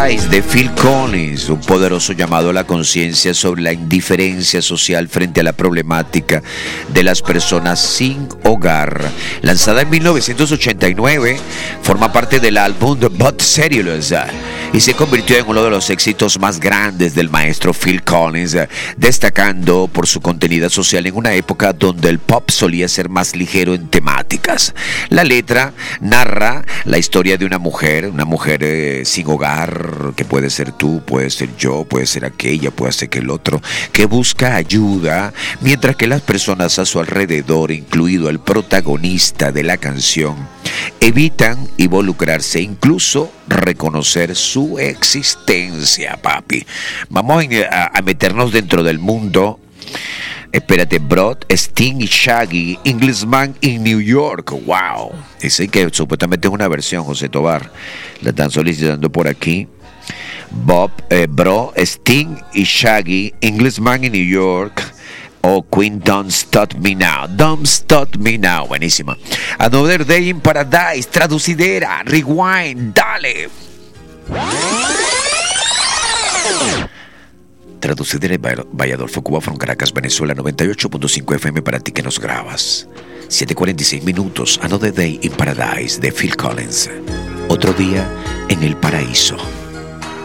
De Phil Collins, un poderoso llamado a la conciencia sobre la indiferencia social frente a la problemática de las personas sin hogar. Lanzada en 1989, forma parte del álbum The But Serious y se convirtió en uno de los éxitos más grandes del maestro Phil Collins, destacando por su contenido social en una época donde el pop solía ser más ligero en temáticas. La letra narra la historia de una mujer sin hogar, que puede ser tú, puede ser yo, puede ser aquella, puede ser que el otro, que busca ayuda, mientras que las personas a su alrededor, incluido el protagonista de la canción, evitan involucrarse, incluso reconocer su existencia, papi. Vamos a meternos dentro del mundo. Espérate, Broad, Sting y Shaggy, Englishman in New York. Wow. Dice que supuestamente es una versión, José Tobar. La están solicitando por aquí. Bro, Sting y Shaggy, Englishman in New York. O Queen Don't Stop Me Now. Don't Stop Me Now. Buenísima. Another Day in Paradise. Traducidera. Rewind. Dale. Traducidera Valladolid, Cuba, from Caracas, Venezuela, 98.5 FM para ti que nos grabas. 7:46 minutos. Another Day in Paradise de Phil Collins. Otro día en el paraíso.